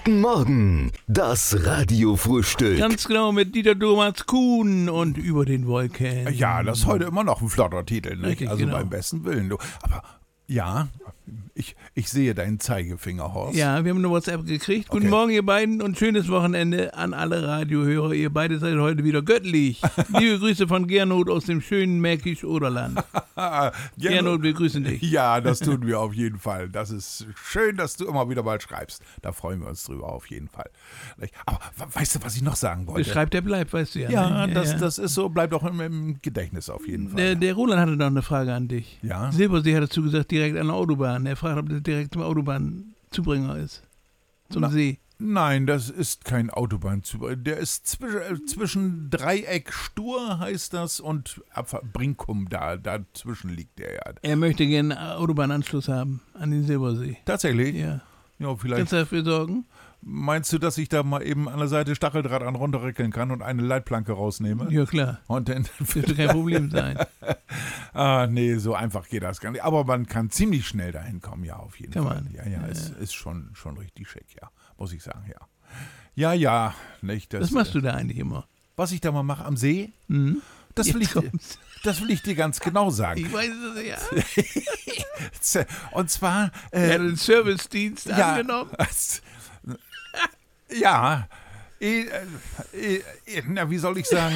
Guten Morgen, das Radiofrühstück. Ganz genau, mit Dieter Thomas Kuhn und über den Wolken. Ja, das ist heute immer noch ein flotter Titel, nicht? Richtig, Also genau. beim besten Willen. Du. Aber ja, ich sehe deinen Zeigefinger, Horst. Ja, wir haben eine WhatsApp gekriegt. Guten Okay. Morgen, ihr beiden, und schönes Wochenende an alle Radiohörer. Ihr beide seid heute wieder göttlich. Liebe Grüße von Gernot aus dem schönen Märkisch-Oderland. Gernot, wir grüßen dich. Ja, das tun wir auf jeden Fall. Das ist schön, dass du immer wieder mal schreibst. Da freuen wir uns drüber auf jeden Fall. Aber weißt du, was ich noch sagen Wer wollte? schreibt, der bleibt, weißt du ja. Ja, ne? das ist so, bleibt auch im Gedächtnis auf jeden Fall. Der Roland hatte noch eine Frage an dich. Ja? Silbersee hat dazu gesagt, direkt an der Autobahn. Er fragt, ob das direkt zum Autobahnzubringer ist. Zum See. Nein, das ist kein Autobahnzubringer. Der ist zwischen Dreieck Stur, heißt das, und Brinkum, dazwischen liegt der ja. Er möchte gerne einen Autobahnanschluss haben an den Silbersee. Tatsächlich? Ja. Ja, vielleicht. Kannst du dafür sorgen? Meinst du, dass ich da mal eben an der Seite Stacheldraht an runterrickeln kann und eine Leitplanke rausnehme? Ja, klar. Und dann Dürfte kein Problem sein. nee, so einfach geht das gar nicht. Aber man kann ziemlich schnell dahin kommen, ja, auf jeden Kann Fall. man. Ja, ist schon richtig schick, ja, muss ich sagen, ja. Ja, nicht das. Was machst du da eigentlich immer? Was ich da mal mache am See? Mhm. Das will, Jetzt kommt's. das will ich dir ganz genau sagen. Ich weiß es ja. Und zwar. Er hat den Servicedienst angenommen. Ja, na, wie soll ich sagen,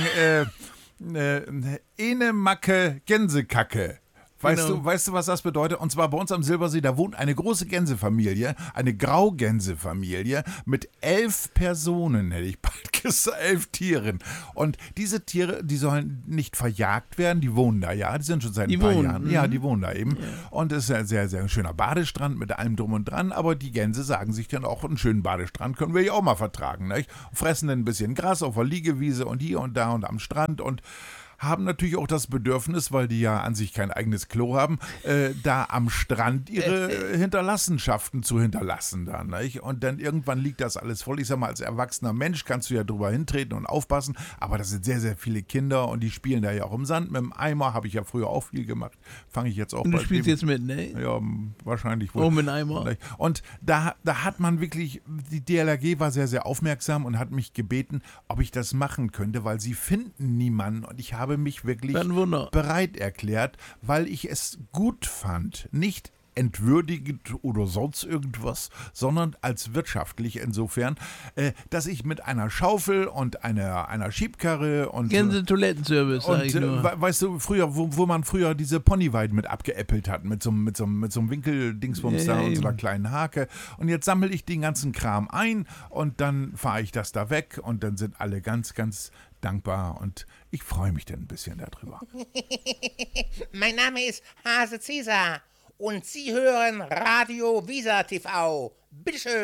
eine Macke Gänsekacke. Genau. Weißt du, was das bedeutet? Und zwar bei uns am Silbersee, da wohnt eine große Gänsefamilie, eine Graugänsefamilie mit 11 Personen, hätte ich bald gesagt, 11 Tieren. Und diese Tiere, die sollen nicht verjagt werden, die wohnen da, ja, die sind schon seit ein paar Jahren. Ja, die wohnen da eben. Ja. Und es ist ein sehr, sehr schöner Badestrand mit allem drum und dran, aber die Gänse sagen sich dann auch, einen schönen Badestrand können wir ja auch mal vertragen, nicht? Fressen dann ein bisschen Gras auf der Liegewiese und hier und da und am Strand und haben natürlich auch das Bedürfnis, weil die ja an sich kein eigenes Klo haben, da am Strand ihre Hinterlassenschaften zu hinterlassen dann, nicht? Und dann irgendwann liegt das alles voll. Ich sag mal, als erwachsener Mensch kannst du ja drüber hintreten und aufpassen, aber das sind sehr, sehr viele Kinder und die spielen da ja auch im Sand mit dem Eimer, habe ich ja früher auch viel gemacht, fange ich jetzt auch Und du bald spielst eben- jetzt mit, ne? Ja, wahrscheinlich wohl. Oh, mit einem Eimer. Und da hat man wirklich, die DLRG war sehr, sehr aufmerksam und hat mich gebeten, ob ich das machen könnte, weil sie finden niemanden und ich habe mich wirklich Ein Wunder. bereit erklärt, weil ich es gut fand, nicht entwürdigend oder sonst irgendwas, sondern als wirtschaftlich insofern, dass ich mit einer Schaufel und einer Schiebkarre und Gänse-Toilettenservice, sag ich nur. weißt du, früher, wo man früher diese Ponyweiden mit abgeäppelt hat, mit so einem Winkeldingsbums da und so einer kleinen Hake. Und jetzt sammle ich den ganzen Kram ein und dann fahre ich das da weg und dann sind alle ganz, ganz dankbar und ich freue mich dann ein bisschen darüber. Mein Name ist Hase Cäsar und Sie hören Radio Visa TV. Bitteschön.